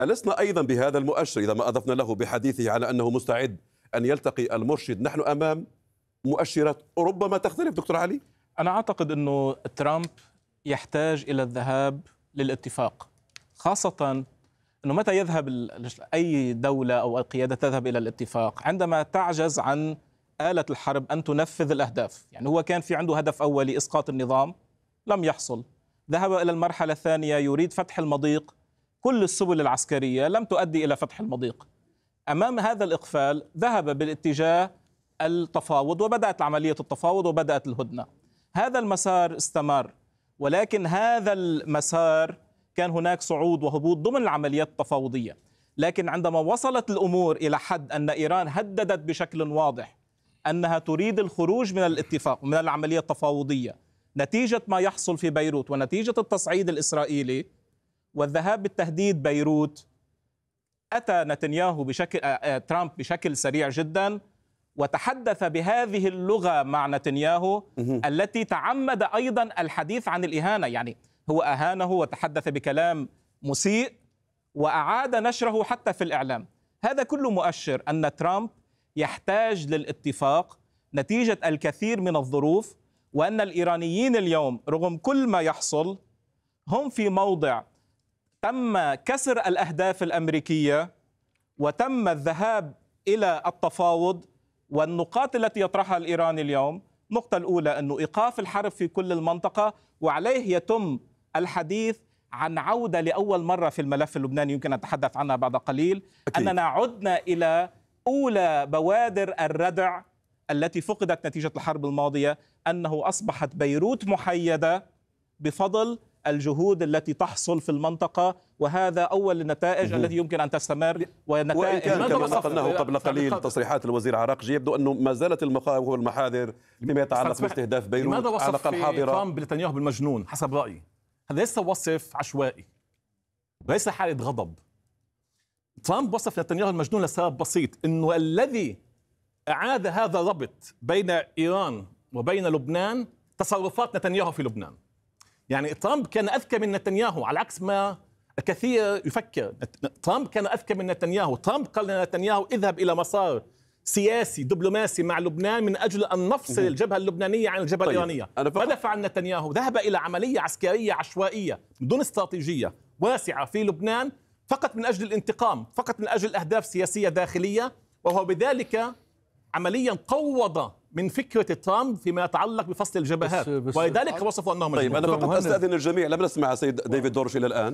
ألسنا أيضا بهذا المؤشر إذا ما أضفنا له بحديثه على أنه مستعد أن يلتقي المرشد، نحن أمام مؤشرات ربما تختلف دكتور علي؟ أنا أعتقد أنه ترامب يحتاج إلى الذهاب للاتفاق، خاصة أنه متى يذهب أي دولة أو قيادة تذهب إلى الاتفاق عندما تعجز عن آلة الحرب أن تنفذ الأهداف. يعني هو كان في عنده هدف أولي إسقاط النظام، لم يحصل، ذهب إلى المرحلة الثانية يريد فتح المضيق، كل السبل العسكرية لم تؤدي إلى فتح المضيق. أمام هذا الإقفال ذهب بالاتجاه التفاوض، وبدأت عملية التفاوض وبدأت الهدنة. هذا المسار استمر، ولكن هذا المسار كان هناك صعود وهبوط ضمن العمليات التفاوضية. لكن عندما وصلت الأمور إلى حد أن إيران هددت بشكل واضح أنها تريد الخروج من الاتفاق من العملية التفاوضية نتيجة ما يحصل في بيروت ونتيجة التصعيد الإسرائيلي والذهاب بالتهديد بيروت، أتى نتنياهو ترامب بشكل سريع جدا وتحدث بهذه اللغة مع نتنياهو التي تعمد أيضا الحديث عن الإهانة. يعني هو أهانه وتحدث بكلام مسيء وأعاد نشره حتى في الإعلام. هذا كله مؤشر أن ترامب يحتاج للاتفاق نتيجة الكثير من الظروف، وأن الإيرانيين اليوم رغم كل ما يحصل هم في موضع تم كسر الأهداف الأمريكية وتم الذهاب إلى التفاوض. والنقاط التي يطرحها الإيران اليوم، النقطة الأولى أنه إيقاف الحرب في كل المنطقة، وعليه يتم الحديث عن عودة لأول مرة في الملف اللبناني يمكن أن نتحدث عنها بعد قليل، أكيد. أننا عدنا إلى أولى بوادر الردع التي فقدت نتيجة الحرب الماضية، أنه أصبحت بيروت محيدة بفضل الجهود التي تحصل في المنطقة، وهذا أول النتائج التي يمكن أن تستمر. وإن كان كما نقلناه قبل قليل تصريحات الوزير عراقجي يبدو أنه ما زالت المخاوف والمحاذر فيما يتعلق باستهداف بيروت. لماذا وصف ترامب نتنياهو بالمجنون؟ حسب رأيي هذا ليس وصف عشوائي وليس حالة غضب. ترامب وصف نتنياهو المجنون لسبب بسيط، أنه الذي أعاد هذا الربط بين إيران وبين لبنان تصرفات نتنياهو في لبنان. يعني ترامب كان أذكى من نتنياهو على عكس ما الكثير يفكر. ترامب كان أذكى من نتنياهو. ترامب قال لنتنياهو اذهب إلى مسار سياسي دبلوماسي مع لبنان من أجل أن نفصل الجبهة اللبنانية عن الجبهة الإيرانية. ماذا فعل نتنياهو؟ ذهب إلى عملية عسكرية عشوائية بدون استراتيجية واسعة في لبنان فقط من أجل الانتقام، فقط من أجل أهداف سياسية داخلية، وهو بذلك عمليا قوض من فكرة ترامب فيما يتعلق بفصل الجبهات، ولذلك وصفوا أنه مجنون. طيب أنا فقط أستأذن الجميع، لم نسمع سيد ديفيد دورش إلى الآن.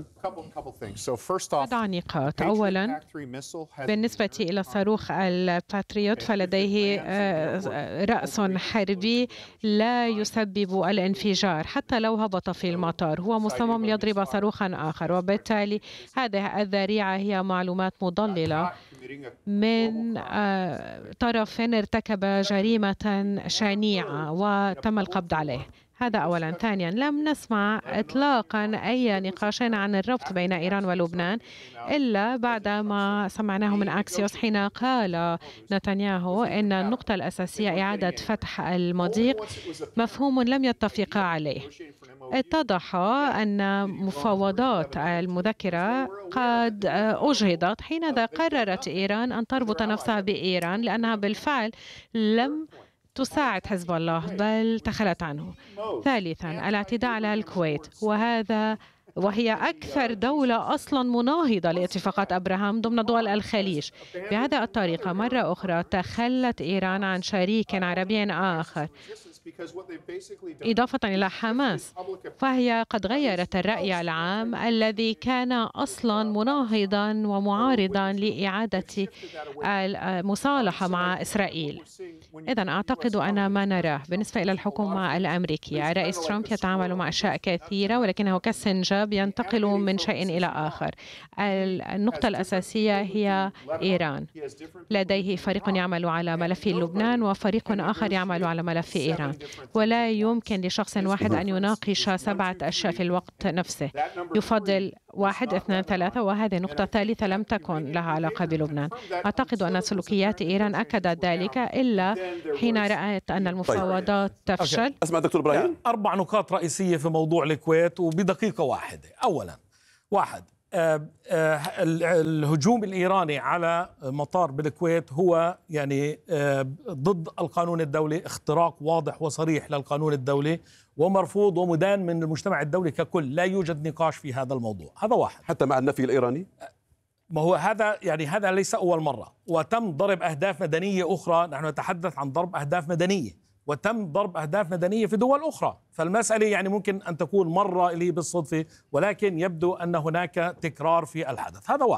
أضع نقاط. أولا بالنسبة إلى صاروخ الباتريوت فلديه رأس حربي لا يسبب الانفجار حتى لو هبط في المطار، هو مصمم ليضرب صاروخا آخر، وبالتالي هذه الذريعة هي معلومات مضللة من طرف ارتكب جريمة شنيعة وتم القبض عليه. هذا أولا. ثانيا لم نسمع إطلاقا أي نقاش عن الربط بين إيران ولبنان إلا بعدما سمعناه من أكسيوس حين قال نتنياهو إن النقطة الأساسية إعادة فتح المضيق، مفهوم لم يتفقا عليه. اتضح أن مفاوضات المذكرة قد أجهضت حينما قررت إيران أن تربط نفسها بإيران لأنها بالفعل لم تساعد حزب الله بل تخلت عنه. ثالثا الاعتداء على الكويت، وهي أكثر دولة أصلا مناهضة لاتفاقات أبراهام ضمن دول الخليج. بهذه الطريقة مرة أخرى تخلت إيران عن شريك عربي آخر إضافة إلى حماس، فهي قد غيرت الرأي العام الذي كان أصلا مناهضا ومعارضا لإعادة المصالحة مع إسرائيل. إذن أعتقد أن ما نراه بالنسبة إلى الحكومة الأمريكية، الرئيس ترامب يتعامل مع أشياء كثيرة ولكنه كالسنجاب ينتقل من شيء إلى آخر. النقطة الأساسية هي إيران، لديه فريق يعمل على ملف لبنان وفريق آخر يعمل على ملف إيران، ولا يمكن لشخص واحد أن يناقش 7 أشياء في الوقت نفسه. يفضل 1 2 3، وهذه نقطة ثالثة لم تكن لها علاقة بلبنان. أعتقد أن سلوكيات إيران أكدت ذلك إلا حين رأت أن المفاوضات تفشل. أسمع دكتور إبراهيم. 4 نقاط رئيسية في موضوع الكويت وبدقيقة واحدة. أولا، 1، الهجوم الإيراني على مطار بالكويت هو يعني ضد القانون الدولي، اختراق واضح وصريح للقانون الدولي ومرفوض ومدان من المجتمع الدولي ككل. لا يوجد نقاش في هذا الموضوع. هذا واحد. حتى مع النفي الإيراني؟ ما هو هذا يعني هذا ليس أول مرة، وتم ضرب أهداف مدنية أخرى. نحن نتحدث عن ضرب أهداف مدنية، وتم ضرب أهداف مدنية في دول أخرى. فالمسألة يعني ممكن أن تكون مرة إلي بالصدفة، ولكن يبدو أن هناك تكرار في الحدث. هذا واحد.